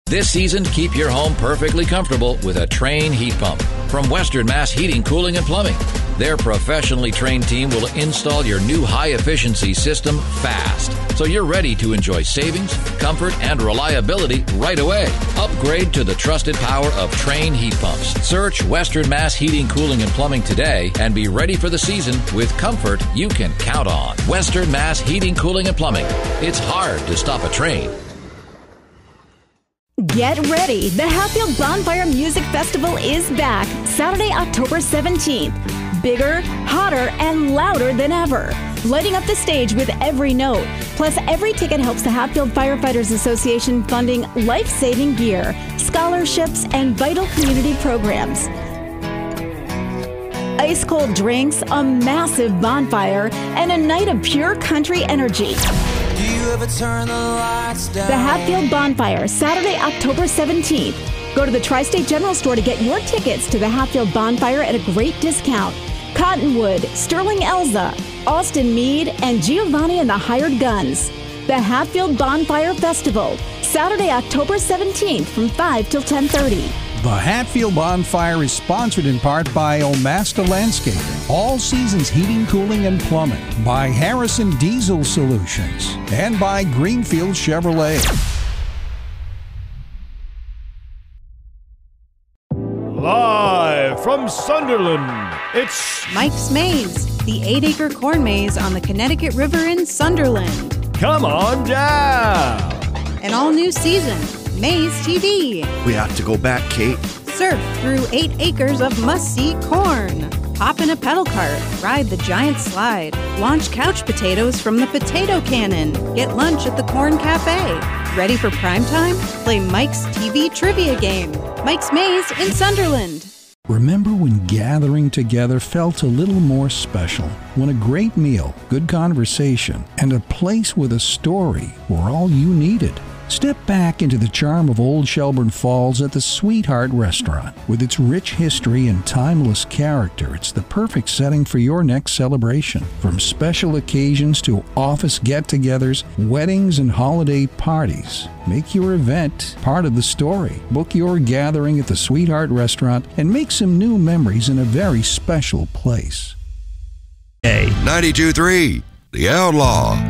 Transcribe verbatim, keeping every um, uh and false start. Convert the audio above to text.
This season, keep your home perfectly comfortable with a Trane heat pump from Western Mass Heating, Cooling, and Plumbing. Their professionally trained team will install your new high-efficiency system fast, so you're ready to enjoy savings, comfort, and reliability right away. Upgrade to the trusted power of Trane heat pumps. Search Western Mass Heating, Cooling, and Plumbing today and be ready for the season with comfort you can count on. Western Mass Heating, Cooling, and Plumbing. It's hard to stop a Trane. Get ready! The Hatfield Bonfire Music Festival is back Saturday, October seventeenth. Bigger, hotter, and louder than ever. Lighting up the stage with every note. Plus, every ticket helps the Hatfield Firefighters Association funding life-saving gear, scholarships, and vital community programs. Ice-cold drinks, a massive bonfire, and a night of pure country energy. Do you ever turn the lights down? The Hatfield Bonfire, Saturday, October seventeenth. Go to the Tri-State General Store to get your tickets to the Hatfield Bonfire at a great discount. Cottonwood, Sterling Elza, Austin Mead, and Giovanni and the Hired Guns. The Hatfield Bonfire Festival, Saturday, October seventeenth from five till ten thirty. The Hatfield Bonfire is sponsored in part by Omasta Landscaping, All Seasons Heating, Cooling, and Plumbing, by Harrison Diesel Solutions, and by Greenfield Chevrolet. Live from Sunderland, it's Mike's Maze, the eight-acre corn maze on the Connecticut River in Sunderland. Come on down! An all-new season, Maze T V. We have to go back, Kate. Surf through eight acres of must-see corn. Hop in a pedal cart, ride the giant slide, launch couch potatoes from the potato cannon, get lunch at the Corn Cafe. Ready for prime time? Play Mike's T V trivia game. Mike's Maze in Sunderland. Remember when gathering together felt a little more special? When a great meal, good conversation, and a place with a story were all you needed? Step back into the charm of Old Shelburne Falls at the Sweetheart Restaurant. With its rich history and timeless character, it's the perfect setting for your next celebration. From special occasions to office get-togethers, weddings, and holiday parties, make your event part of the story. Book your gathering at the Sweetheart Restaurant and make some new memories in a very special place. ninety-two point three, The Outlaw.